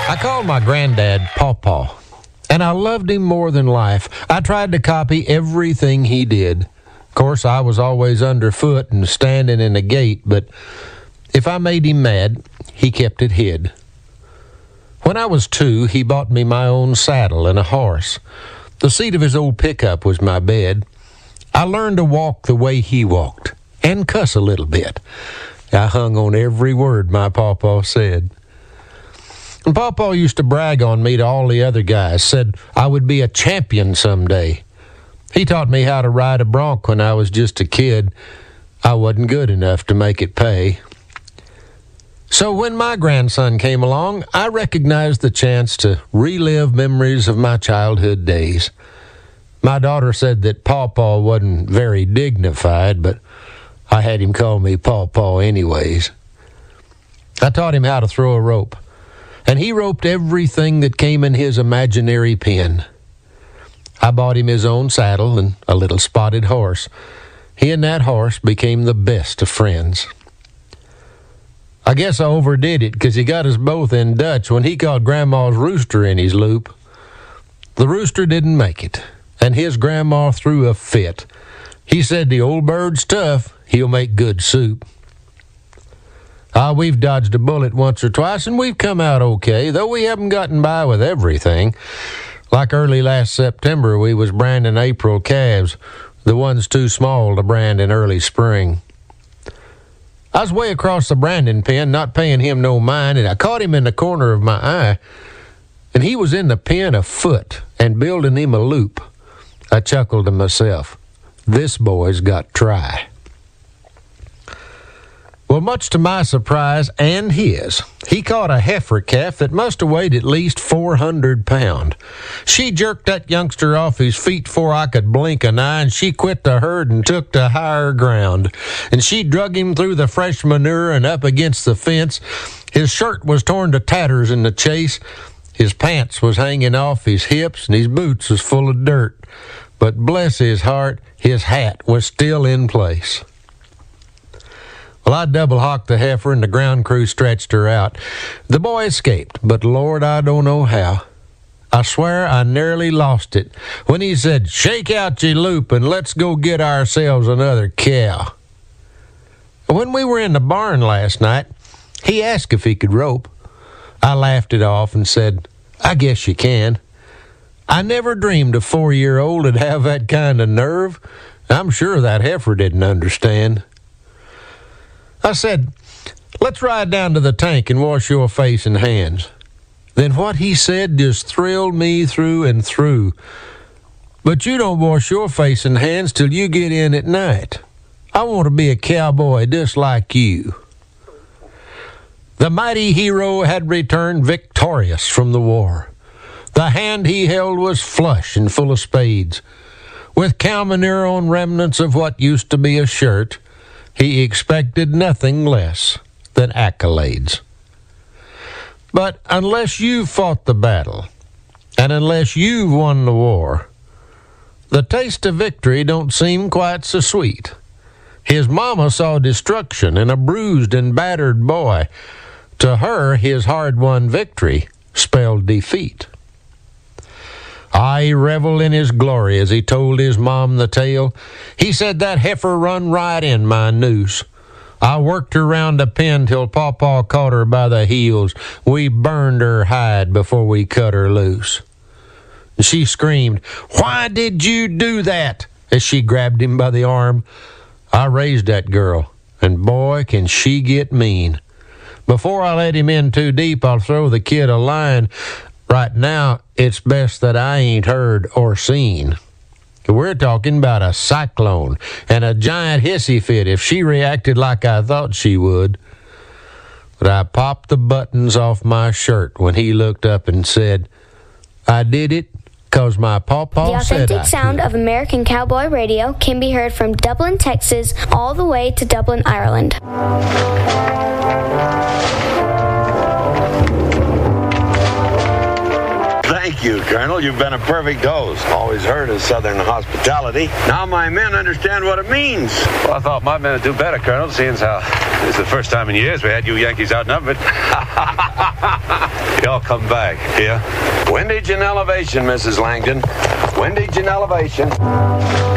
I called my granddad Pawpaw, and I loved him more than life. I tried to copy everything he did. Of course, I was always underfoot and standing in the gate, but if I made him mad, he kept it hid. When I was 2, he bought me my own saddle and a horse. The seat of his old pickup was my bed. I learned to walk the way he walked, and cuss a little bit. I hung on every word my pawpaw said. And Pawpaw used to brag on me to all the other guys, said I would be a champion someday. He taught me how to ride a bronc when I was just a kid. I wasn't good enough to make it pay. So when my grandson came along, I recognized the chance to relive memories of my childhood days. My daughter said that Pawpaw wasn't very dignified, but I had him call me Pawpaw anyways. I taught him how to throw a rope, and he roped everything that came in his imaginary pen. I bought him his own saddle and a little spotted horse. He and that horse became the best of friends. I guess I overdid it because he got us both in Dutch when he caught Grandma's rooster in his loop. The rooster didn't make it, and his grandma threw a fit. He said the old bird's tough, he'll make good soup. We've dodged a bullet once or twice, and we've come out okay, though we haven't gotten by with everything. Like early last September, we was branding April calves, the ones too small to brand in early spring. I was way across the branding pen, not paying him no mind, and I caught him in the corner of my eye, and he was in the pen a foot and building him a loop. I chuckled to myself, this boy's got try. Well, much to my surprise and his, he caught a heifer calf that must have weighed at least 400 pounds. She jerked that youngster off his feet before I could blink an eye, and she quit the herd and took to higher ground. And she drug him through the fresh manure and up against the fence. His shirt was torn to tatters in the chase. His pants was hanging off his hips, and his boots was full of dirt. But bless his heart, his hat was still in place. Well, I double-hocked the heifer, and the ground crew stretched her out. The boy escaped, but Lord, I don't know how. I swear I nearly lost it when he said, "Shake out your loop and let's go get ourselves another cow." When we were in the barn last night, he asked if he could rope. I laughed it off and said, "I guess you can." I never dreamed a 4-year-old would have that kind of nerve. I'm sure that heifer didn't understand. I said, "Let's ride down to the tank and wash your face and hands." Then what he said just thrilled me through and through. "But you don't wash your face and hands till you get in at night. I want to be a cowboy just like you." The mighty hero had returned victorious from the war. The hand he held was flush and full of spades. With cow manure on remnants of what used to be a shirt, he expected nothing less than accolades. But unless you've fought the battle, and unless you've won the war, the taste of victory don't seem quite so sweet. His mama saw destruction in a bruised and battered boy. To her, his hard-won victory spelled defeat. I reveled in his glory as he told his mom the tale. He said that heifer run right in my noose. I worked her round the pen till Pawpaw caught her by the heels. We burned her hide before we cut her loose. She screamed, "Why did you do that?" as she grabbed him by the arm. I raised that girl, and boy, can she get mean. Before I let him in too deep, I'll throw the kid a line. Right now, it's best that I ain't heard or seen. We're talking about a cyclone and a giant hissy fit if she reacted like I thought she would. But I popped the buttons off my shirt when he looked up and said, "I did it 'cause my pawpaw said I could." The authentic sound of American Cowboy Radio can be heard from Dublin, Texas, all the way to Dublin, Ireland. Thank you, Colonel. You've been a perfect host. Always heard of Southern hospitality. Now my men understand what it means. Well, I thought my men would do better, Colonel, seeing as how this is the first time in years we had you Yankees outnumbered. Yo, all come back, yeah? Windage and elevation, Mrs. Langdon. Windage and elevation.